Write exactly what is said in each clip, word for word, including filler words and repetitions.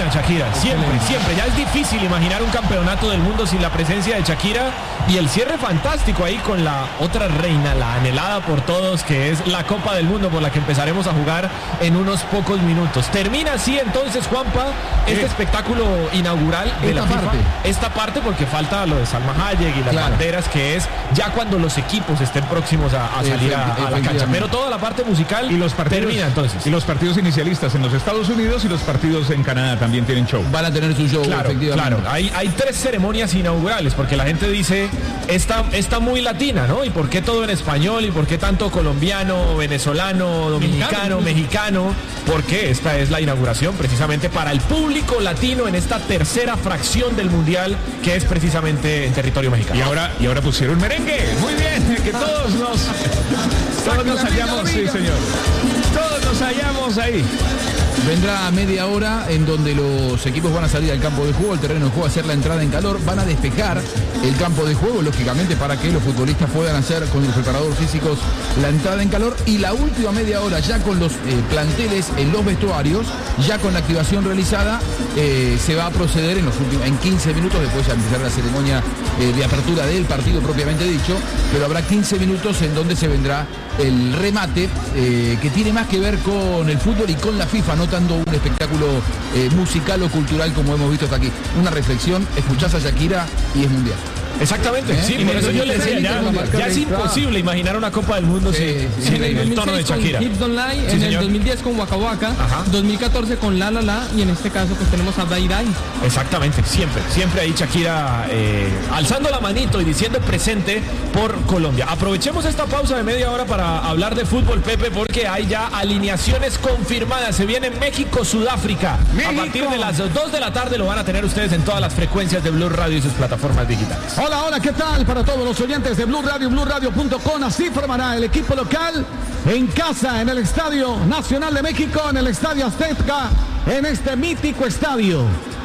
buena Shakira, siempre, siempre. Ya es difícil imaginar un campeonato del mundo sin la presencia de Shakira y el cierre fantástico ahí con la otra reina, la anhelada por todos, que es la Copa del Mundo por la que empezaremos a jugar en unos pocos minutos. Termina así entonces, Juanpa, este eh, espectáculo inaugural de la FIFA. Parte. Esta parte porque falta lo de Salma Hayek y las claro. banderas, que es ya cuando los equipos estén próximos a, a salir a, a la cancha. Pero toda la parte musical y los partidos, termina entonces. Y los partidos inicialistas en los Estados Unidos y los partidos en Canadá también tienen show. Van a tener su show, claro, efectivamente. Claro, hay, hay tres ceremonias inaugurales, porque la gente dice, está, está muy latina, ¿no? ¿Y por qué todo en español? ¿Y por qué tanto colombiano, venezolano, dominicano, mexicano? Porque esta es la inauguración precisamente para el público latino en esta tercera fracción del Mundial, que es precisamente en territorio mexicano. Y ahora, y ahora pusieron merengue. Muy bien, que todos nos, todos nos hallamos, sí, señor. Todos nos hallamos ahí. Vendrá media hora en donde los equipos van a salir al campo de juego, el terreno de juego, a hacer la entrada en calor, van a despejar el campo de juego, lógicamente, para que los futbolistas puedan hacer con los preparadores físicos la entrada en calor, y la última media hora ya con los eh, planteles en los vestuarios, ya con la activación realizada, eh, se va a proceder en los últimos, en quince minutos, después ya empezar la ceremonia eh, de apertura del partido propiamente dicho, pero habrá quince minutos en donde se vendrá el remate, eh, que tiene más que ver con el fútbol y con la FIFA, no tanto un espectáculo eh, musical o cultural como hemos visto hasta aquí. Una reflexión, escuchás a Shakira y es mundial. Exactamente, ¿Eh? sí, por eso yo le decía, ya, ya es imposible imaginar una Copa del Mundo sí, sin, sí, sin el, el tono de Shakira. Hips Don't Lie, sí, en señor. El dos mil diez con Waka Waka, Ajá. dos mil catorce con La La La, y en este caso pues tenemos a Dai Dai. Exactamente, siempre, siempre ahí Shakira eh, alzando la manito y diciendo presente por Colombia. Aprovechemos esta pausa de media hora para hablar de fútbol, Pepe, porque hay ya alineaciones confirmadas. Se viene México, Sudáfrica. México. A partir de las dos de la tarde lo van a tener ustedes en todas las frecuencias de Blue Radio y sus plataformas digitales. Hola, hola, ¿qué tal? Para todos los oyentes de Blue Radio, blue radio punto com, así formará el equipo local en casa, en el Estadio Nacional de México, en el Estadio Azteca, en este mítico estadio,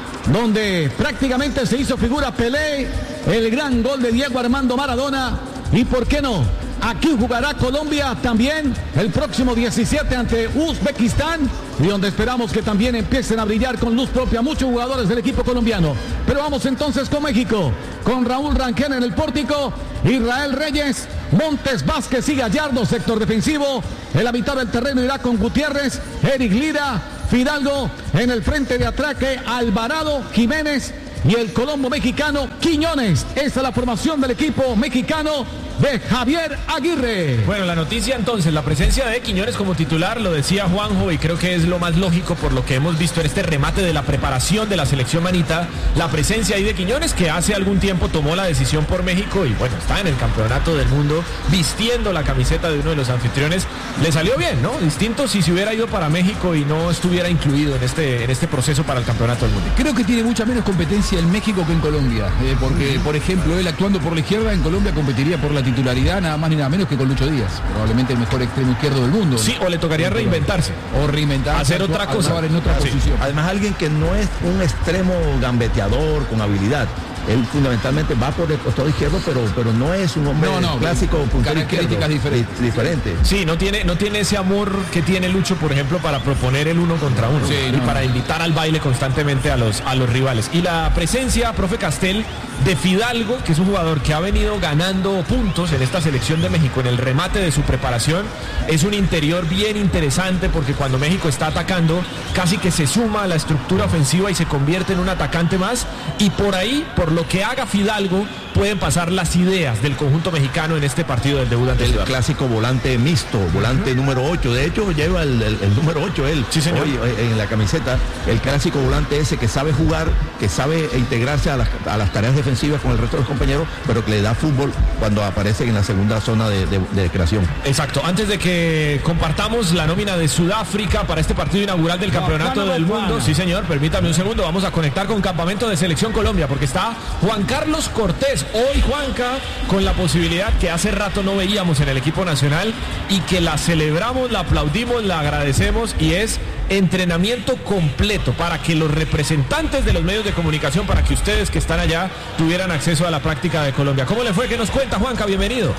donde prácticamente se hizo figura Pelé, el gran gol de Diego Armando Maradona, y ¿por qué no? Aquí jugará Colombia también el próximo diecisiete ante Uzbekistán, y donde esperamos que también empiecen a brillar con luz propia muchos jugadores del equipo colombiano. Pero vamos entonces con México, con Raúl Rangel en el pórtico, Israel Reyes, Montes Vázquez y Gallardo, sector defensivo. En la mitad del terreno irá con Gutiérrez, Eric Lira, Fidalgo, en el frente de ataque Alvarado, Jiménez y el colombo mexicano Quiñones. Esa es la formación del equipo mexicano de Javier Aguirre. Bueno, la noticia entonces, la presencia de Quiñones como titular, lo decía Juanjo, y creo que es lo más lógico por lo que hemos visto en este remate de la preparación de la selección manita, la presencia ahí de Quiñones, que hace algún tiempo tomó la decisión por México y bueno, está en el campeonato del mundo vistiendo la camiseta de uno de los anfitriones. Le salió bien, ¿no? Distinto si se hubiera ido para México y no estuviera incluido en este, en este proceso para el campeonato del mundo. Creo que tiene mucha menos competencia en México que en Colombia, eh, porque por ejemplo él actuando por la izquierda en Colombia competiría por la titularidad nada más ni nada menos que con Lucho Díaz, probablemente el mejor extremo izquierdo del mundo. Sí, ¿no? O le tocaría reinventarse. O reinventarse. Hacer otra cosa. En otra sí. posición. Además, alguien que no es un extremo gambeteador con habilidad. Él fundamentalmente va por el costado izquierdo, pero, pero no es un hombre no, no, clásico puntero características diferentes. diferente. Sí, no tiene, no tiene ese amor que tiene Lucho, por ejemplo, para proponer el uno contra uno, sí, y no, para invitar al baile constantemente a los, a los rivales. Y la presencia, profe Castel, de Fidalgo, que es un jugador que ha venido ganando puntos en esta selección de México en el remate de su preparación, es un interior bien interesante porque cuando México está atacando casi que se suma a la estructura ofensiva y se convierte en un atacante más, y por ahí, por lo que haga Fidalgo, pueden pasar las ideas del conjunto mexicano en este partido del debut ante el Sudáfrica. Clásico volante mixto, volante uh-huh. número ocho, de hecho lleva el, el, el número ocho él, sí, señor. Hoy, en la camiseta, el clásico volante ese que sabe jugar, que sabe integrarse a las, a las tareas defensivas con el resto de los compañeros, pero que le da fútbol cuando aparece en la segunda zona de, de, de creación. Exacto, antes de que compartamos la nómina de Sudáfrica para este partido inaugural del Campeonato del Mundo, sí señor, permítame un segundo, vamos a conectar con Campamento de Selección Colombia, porque está Juan Carlos Cortés, hoy Juanca, con la posibilidad que hace rato no veíamos en el equipo nacional y que la celebramos, la aplaudimos, la agradecemos, y es entrenamiento completo para que los representantes de los medios de comunicación, para que ustedes que están allá tuvieran acceso a la práctica de Colombia. ¿Cómo le fue? ¿Qué nos cuenta, Juanca? Bienvenido.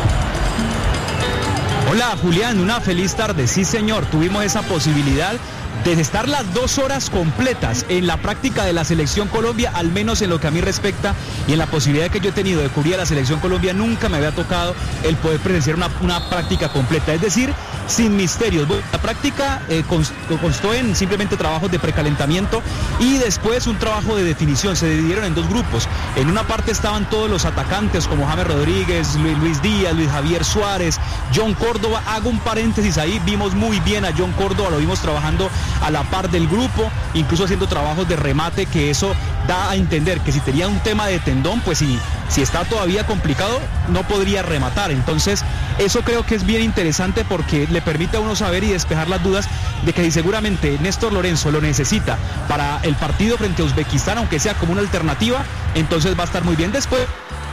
Hola Julián, una feliz tarde. Sí señor, tuvimos esa posibilidad de estar las dos horas completas en la práctica de la Selección Colombia, al menos en lo que a mí respecta y en la posibilidad que yo he tenido de cubrir a la Selección Colombia, nunca me había tocado el poder presenciar una, una práctica completa, es decir, sin misterios. La práctica eh, constó en simplemente trabajos de precalentamiento y después un trabajo de definición. Se dividieron en dos grupos. En una parte estaban todos los atacantes como James Rodríguez, Luis Díaz, Luis Javier Suárez, John Córdoba. Hago un paréntesis ahí, vimos muy bien a John Córdoba, lo vimos trabajando a la par del grupo, incluso haciendo trabajos de remate, que eso da a entender que si tenía un tema de tendón, pues si, si está todavía complicado, no podría rematar. Entonces, eso creo que es bien interesante porque le permite a uno saber y despejar las dudas de que si seguramente Néstor Lorenzo lo necesita para el partido frente a Uzbekistán, aunque sea como una alternativa, entonces va a estar muy bien. Después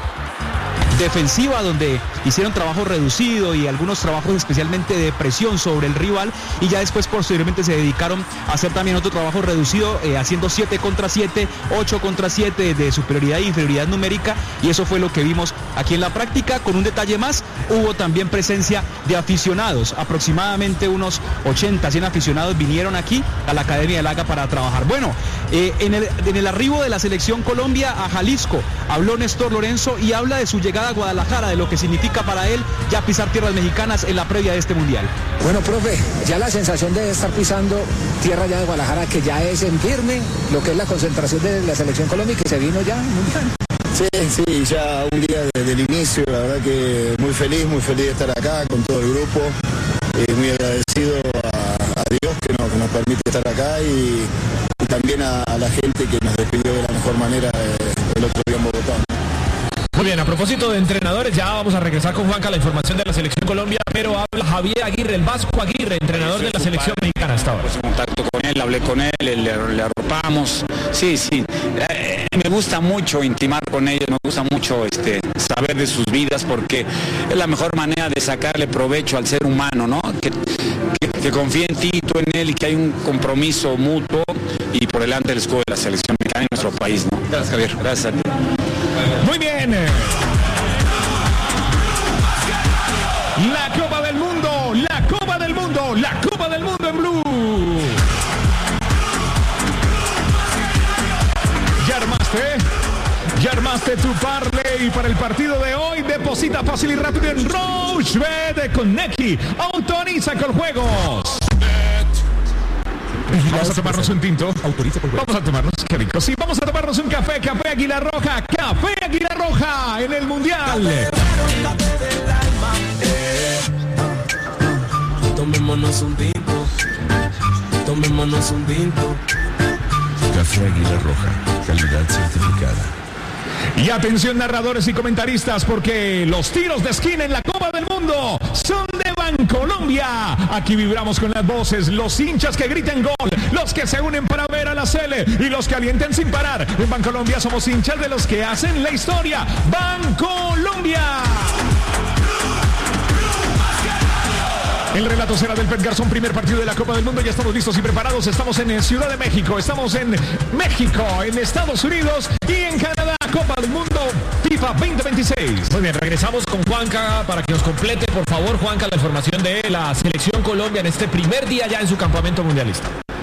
defensiva, donde hicieron trabajo reducido y algunos trabajos especialmente de presión sobre el rival, y ya después posteriormente se dedicaron a hacer también otro trabajo reducido, eh, haciendo siete contra siete, ocho contra siete de superioridad e inferioridad numérica, y eso fue lo que vimos aquí en la práctica. Con un detalle más, hubo también presencia de aficionados, aproximadamente unos ochenta, cien aficionados vinieron aquí a la Academia del Haga para trabajar. Bueno, eh, en, el, en el arribo de la Selección Colombia a Jalisco, habló Néstor Lorenzo y habla de su llegada a Guadalajara, de lo que significa para él ya pisar tierras mexicanas en la previa de este mundial. Bueno, profe, ya la sensación de estar pisando tierra ya de Guadalajara, que ya es en firme lo que es la concentración de la Selección Colombia y que se vino ya mundial. Sí, sí, ya un día desde el inicio, la verdad que muy feliz, muy feliz de estar acá con todo el grupo, eh, muy agradecido a, a Dios que nos, que nos permite estar acá y, y también a, a la gente que nos despidió de la mejor manera eh, el otro día en Bogotá. Muy bien, a propósito de entrenadores, ya vamos a regresar con Juanca la información de la Selección Colombia, pero habla Javier Aguirre, el Vasco Aguirre, entrenador de la Selección Mexicana hasta ahora. Puse contacto con él, hablé con él, le, le arropamos, sí, sí, eh, me gusta mucho intimar con ellos, me gusta mucho este, saber de sus vidas, porque es la mejor manera de sacarle provecho al ser humano, ¿no? Que, que, que confíe en ti, tú en él, y que hay un compromiso mutuo y por delante del escudo de la Selección Mexicana en nuestro país, ¿no? Gracias, Javier, gracias a ti. Muy bien. La Copa del Mundo, la Copa del Mundo, la Copa del Mundo en Blue. Ya armaste, ya armaste tu parlay para el partido de hoy. Deposita fácil y rápido en Rochebet con Neki. Autoriza con juegos. Vamos a tomarnos un tinto. Vamos a tomarnos, qué rico. Sí, vamos a tomarnos un café, café Águila Roja, café Águila Roja en el Mundial. Tomémonos un tinto, tomémonos un tinto. Café Águila Roja, calidad certificada. Y atención narradores y comentaristas, porque los tiros de esquina en la Copa del Mundo son de Bancolombia. Aquí vibramos con las voces, los hinchas que gritan gol, los que se unen para ver a la Sele y los que alientan sin parar. En Bancolombia somos hinchas de los que hacen la historia. Bancolombia. El relato será del Pet Garzón, primer partido de la Copa del Mundo. Ya estamos listos y preparados. Estamos en Ciudad de México, estamos en México, en Estados Unidos y en Canadá. Copa del Mundo FIFA veinte veintiséis. Muy bien, regresamos con Juanca para que nos complete, por favor, Juanca, la información de la Selección Colombia en este primer día ya en su campamento mundialista.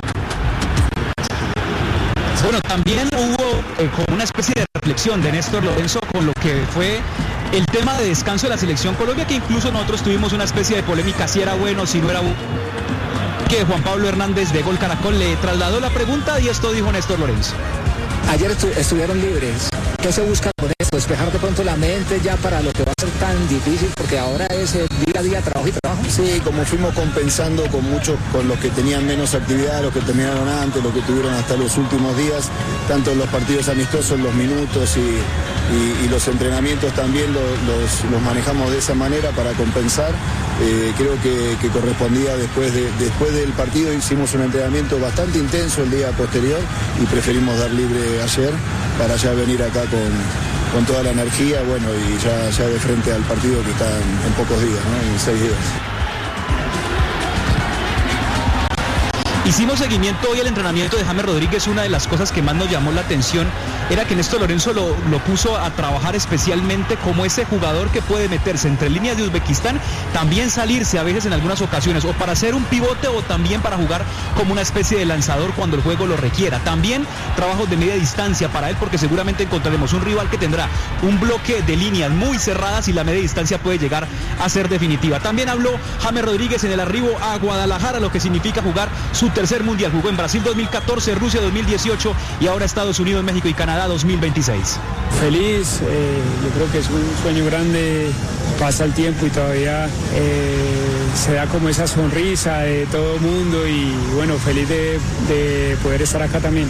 Bueno, también hubo eh, como una especie de reflexión de Néstor Lorenzo con lo que fue el tema de descanso de la Selección Colombia, que incluso nosotros tuvimos una especie de polémica si era bueno, si no era bueno, que Juan Pablo Hernández de Gol Caracol le trasladó la pregunta y esto dijo Néstor Lorenzo. Ayer estu estuvieron libres. ¿Qué se busca con esto? Despejar de pronto la mente ya para lo que va a ser tan difícil, porque ahora es el día a día, trabajo y trabajo. Sí, como fuimos compensando con muchos, con los que tenían menos actividad, los que terminaron antes, los que tuvieron hasta los últimos días, tanto en los partidos amistosos, los minutos y, y, y los entrenamientos también los, los, los manejamos de esa manera para compensar. Eh, creo que, que correspondía después, de, después del partido, hicimos un entrenamiento bastante intenso el día posterior y preferimos dar libre ayer para ya venir acá con, con toda la energía, bueno, y ya, ya de frente al partido que está en, en pocos días, ¿no? En seis días. Hicimos seguimiento hoy al entrenamiento de James Rodríguez. Una de las cosas que más nos llamó la atención era que Néstor Lorenzo lo, lo puso a trabajar especialmente como ese jugador que puede meterse entre líneas de Uzbekistán, también salirse a veces en algunas ocasiones, o para hacer un pivote o también para jugar como una especie de lanzador cuando el juego lo requiera. También trabajos de media distancia para él, porque seguramente encontraremos un rival que tendrá un bloque de líneas muy cerradas y la media distancia puede llegar a ser definitiva. También habló James Rodríguez en el arribo a Guadalajara, lo que significa jugar su tercer mundial. Jugó en Brasil dos mil catorce, Rusia dos mil dieciocho y ahora Estados Unidos, México y Canadá dos mil veintiséis. Feliz, eh, yo creo que es un sueño grande, pasa el tiempo y todavía eh, se da como esa sonrisa de todo el mundo y bueno, feliz de, de poder estar acá también.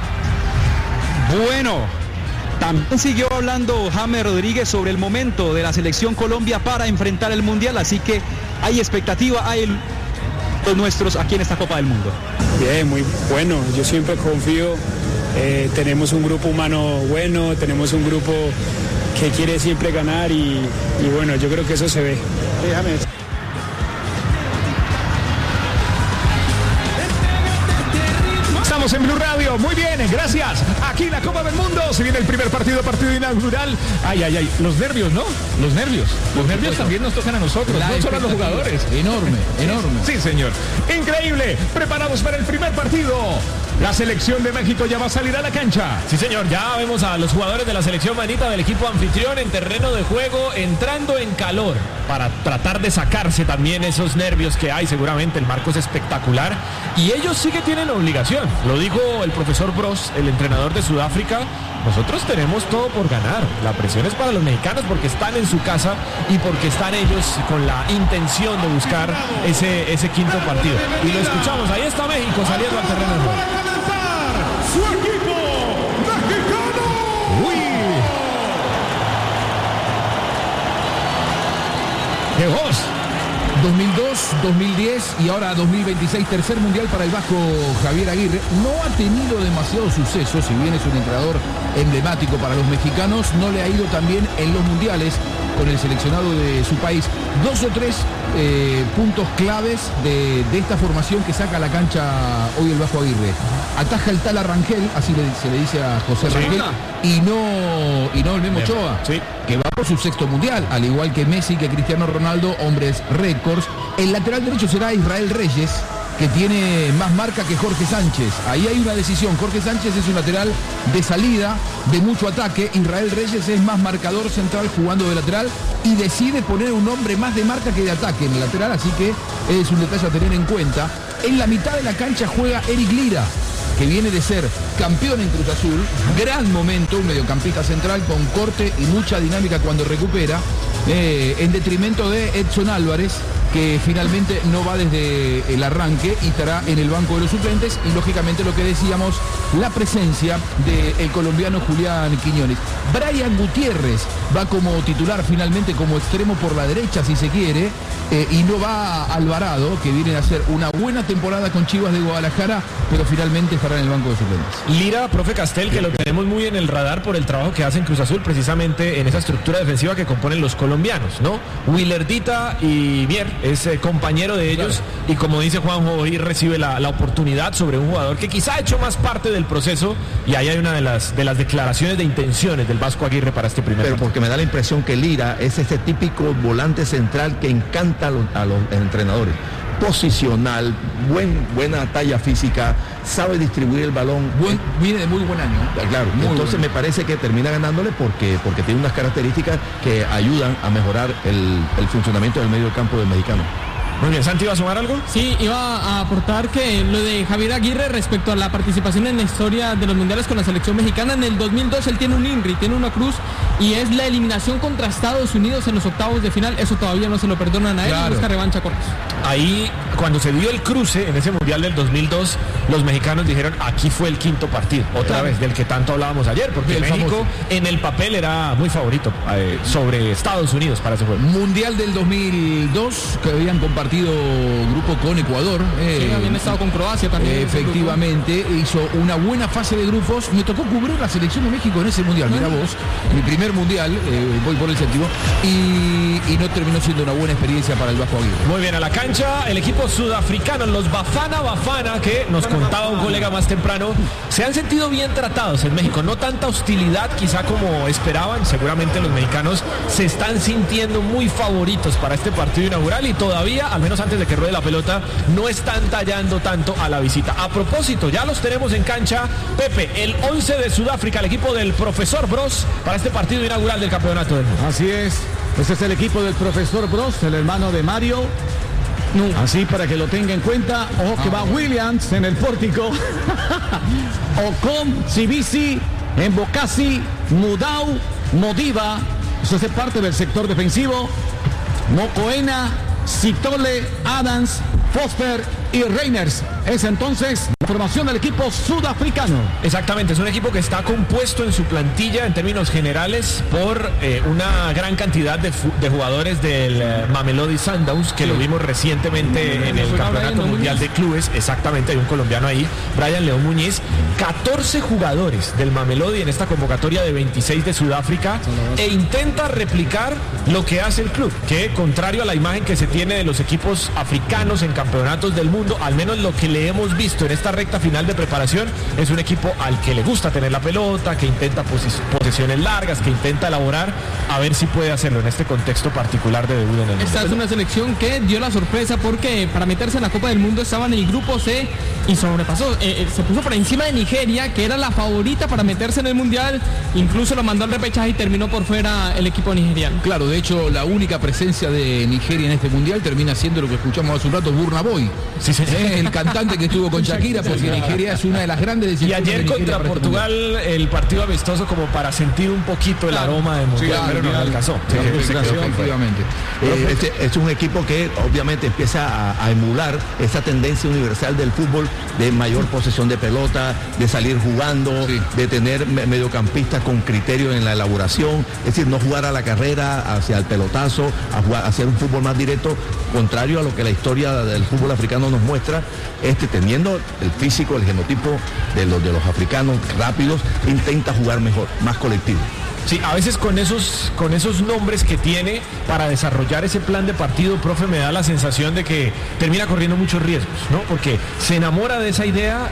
Bueno, también siguió hablando James Rodríguez sobre el momento de la selección Colombia para enfrentar el Mundial, así que hay expectativa, hay el, los nuestros aquí en esta Copa del Mundo. Bien, muy bueno, yo siempre confío, eh, tenemos un grupo humano bueno, tenemos un grupo que quiere siempre ganar y, y bueno, yo creo que eso se ve. Déjame. Estamos en Blue Radio, muy bien, gracias. Aquí la Copa del Mundo, se viene el primer partido, partido inaugural. Ay, ay, ay, los nervios, ¿no? Los nervios. Los nervios también nos tocan a nosotros, no solo a los jugadores. Enorme, enorme. Sí, señor. Increíble. Preparados para el primer partido. La selección de México ya va a salir a la cancha. Sí, señor, ya vemos a los jugadores de la selección manita del equipo anfitrión en terreno de juego, entrando en calor para tratar de sacarse también esos nervios que hay. Seguramente el marco es espectacular y ellos sí que tienen obligación. Lo dijo el profesor Bros, el entrenador de Sudáfrica. Nosotros tenemos todo por ganar. La presión es para los mexicanos porque están en su casa y porque están ellos con la intención de buscar ese, ese quinto partido. Y lo escuchamos, ahí está México saliendo al terreno de juego. Su equipo mexicano. Uy. ¡Qué voz! dos mil dos, dos mil diez y ahora dos mil veintiséis, tercer mundial para el vasco Javier Aguirre. No ha tenido demasiado suceso, si bien es un entrenador emblemático para los mexicanos, no le ha ido tan bien en los mundiales con el seleccionado de su país. Dos o tres eh, puntos claves de, de esta formación que saca a la cancha hoy el Vasco Aguirre. Ataja el tal Rangel, así le, se le dice a José Rangel, y no, y no el Memo Ochoa, sí, que va por su sexto mundial, al igual que Messi, que Cristiano Ronaldo, hombres récords. El lateral derecho será Israel Reyes, que tiene más marca que Jorge Sánchez. Ahí hay una decisión. Jorge Sánchez es un lateral de salida, de mucho ataque. Israel Reyes es más marcador central jugando de lateral y decide poner un hombre más de marca que de ataque en el lateral, así que es un detalle a tener en cuenta. En la mitad de la cancha juega Eric Lira, que viene de ser campeón en Cruz Azul. Gran momento, un mediocampista central con corte y mucha dinámica cuando recupera, eh, en detrimento de Edson Álvarez, que finalmente no va desde el arranque y estará en el banco de los suplentes, y lógicamente lo que decíamos, la presencia del colombiano Julián Quiñones. Brian Gutiérrez va como titular finalmente, como extremo por la derecha si se quiere, eh, y no va Alvarado, que viene a hacer una buena temporada con Chivas de Guadalajara, pero finalmente estará en el banco de suplentes. Lira, profe Castel, que lo tenemos muy en el radar por el trabajo que hace en Cruz Azul, precisamente en esa estructura defensiva que componen los colombianos, ¿no? Willardita y Mier es eh, compañero de ellos, claro. Y como dice Juanjo, hoy recibe la, la oportunidad sobre un jugador que quizá ha hecho más parte del proceso, y ahí hay una de las, de las declaraciones de intenciones del Vasco Aguirre para este primer Pero partido. Porque me da la impresión que Lira es este típico volante central que encanta a los, a los entrenadores. Posicional, buen, buena talla física, sabe distribuir el balón. Buen, viene de muy buen año. Claro, muy entonces bueno. Me parece que termina ganándole porque, porque tiene unas características que ayudan a mejorar el, el funcionamiento del medio del campo del mexicano. Muy bien, ¿Santi iba a sumar algo? Sí, iba a aportar que lo de Javier Aguirre respecto a la participación en la historia de los mundiales con la selección mexicana, en el dos mil dos él tiene un INRI, tiene una cruz, y es la eliminación contra Estados Unidos en los octavos de final. Eso todavía no se lo perdonan a él, claro. Y busca revancha con eso. Ahí, cuando se dio el cruce en ese mundial del dos mil dos, los mexicanos dijeron, aquí fue el quinto partido, otra claro. vez, del que tanto hablábamos ayer, porque México famoso. En el papel era muy favorito eh, sobre Estados Unidos para ese juego. Mundial del dos mil dos, que habían compartido partido grupo con Ecuador. Sí, eh, habían estado con Croacia también. Eh, efectivamente, hizo una buena fase de grupos. Me tocó cubrir la selección de México en ese mundial, mira vos, mi primer mundial, eh, voy por el séptimo, y, y no terminó siendo una buena experiencia para el Vasco Aguirre. Muy bien, a la cancha el equipo sudafricano, los Bafana Bafana, que nos contaba un colega más temprano, se han sentido bien tratados en México, no tanta hostilidad quizá como esperaban. Seguramente los mexicanos se están sintiendo muy favoritos para este partido inaugural y todavía, al menos antes de que ruede la pelota, no están tallando tanto a la visita. A propósito, ya los tenemos en cancha, Pepe, el once de Sudáfrica, el equipo del profesor Bros para este partido inaugural del campeonato del mundo. Así es, este es el equipo del profesor Bros, el hermano de Mario. No. Así para que lo tenga en cuenta. Ojo que va Williams en el pórtico. Ocon, Cibisi, Mbokasi, Mudau, Modiva. Eso hace parte del sector defensivo. Mocoena, Citole, Adams, Foster y Reiners. Es entonces la formación del equipo sudafricano. Exactamente, es un equipo que está compuesto en su plantilla en términos generales por eh, una gran cantidad de, de jugadores del eh, Mamelodi Sundowns, que sí. lo vimos recientemente en el Campeonato Mundial de Clubes. Exactamente, hay un colombiano ahí, Brian León Muñiz. catorce jugadores del Mamelodi en esta convocatoria de veintiséis de Sudáfrica, e intenta replicar lo que hace el club, que contrario a la imagen que se tiene de los equipos africanos en campeonatos del mundo, al menos lo que le hemos visto en esta recta final de preparación, es un equipo al que le gusta tener la pelota, que intenta pos posesiones largas, que intenta elaborar, a ver si puede hacerlo en este contexto particular de debut en el mundo. Esta es una selección que dio la sorpresa porque para meterse en la Copa del Mundo estaba en el grupo C y sobrepasó, eh, eh, se puso por encima de Nigeria, que era la favorita para meterse en el Mundial, incluso lo mandó al repechaje y terminó por fuera el equipo nigeriano. Claro, de hecho la única presencia de Nigeria en este Mundial termina siendo lo que escuchamos hace un rato, Burna Boy. Sí, sí, sí. Eh, el cantante que estuvo con Shakira, porque Nigeria es una de las grandes decisiones. Y ayer de contra Portugal el partido amistoso como para sentir un poquito el claro. aroma de Mundial, sí, pero no alcanzó. Sí, sí, efectivamente. Eh, este es un equipo que obviamente empieza a, a emular esa tendencia universal del fútbol de mayor posesión de pelota, de salir jugando, sí. de tener mediocampistas con criterio en la elaboración, es decir, no jugar a la carrera, hacia el pelotazo, a, jugar, a hacer un fútbol más directo, contrario a lo que la historia del fútbol africano nos muestra, este teniendo el físico, el genotipo de los, de los africanos rápidos, intenta jugar mejor, más colectivo. Sí, a veces con esos, con esos nombres que tiene para desarrollar ese plan de partido, profe, me da la sensación de que termina corriendo muchos riesgos, ¿no? Porque se enamora de esa idea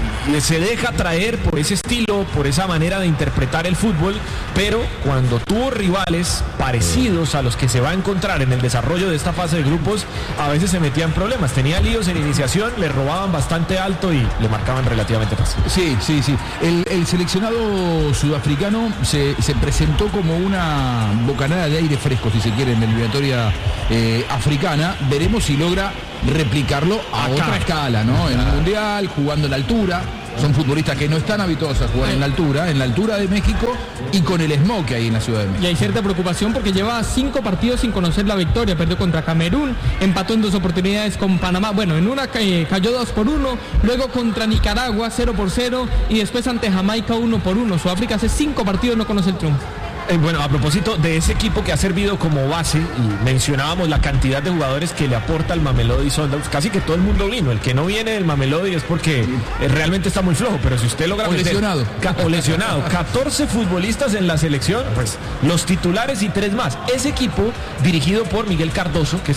y se deja traer por ese estilo, por esa manera de interpretar el fútbol, pero cuando tuvo rivales parecidos a los que se va a encontrar en el desarrollo de esta fase de grupos, a veces se metía en problemas. Tenía líos en iniciación, le robaban bastante alto y le marcaban relativamente fácil. Sí, sí, sí. El, el seleccionado sudafricano se, se presentó como una bocanada de aire fresco, si se quiere, en la eliminatoria eh, africana. Veremos si logra replicarlo a Acá. otra escala, ¿no? En el Mundial, jugando en la altura. Son futbolistas que no están habituados a jugar en la altura, en la altura de México y con el smog que hay en la Ciudad de México. Y hay cierta preocupación porque lleva cinco partidos sin conocer la victoria. Perdió contra Camerún, empató en dos oportunidades con Panamá. Bueno, en una eh, cayó dos por uno, luego contra Nicaragua cero por cero y después ante Jamaica uno por uno. Sudáfrica hace cinco partidos no conoce el triunfo. Eh, bueno, a propósito de ese equipo que ha servido como base, y mencionábamos la cantidad de jugadores que le aporta el Mamelodi Sundowns, casi que todo el mundo vino. El que no viene del Mamelodi es porque eh, realmente está muy flojo, pero si usted logra o meter, lesionado. Ca o lesionado, catorce futbolistas en la selección, pues los titulares y tres más. Ese equipo, dirigido por Miguel Cardoso, que es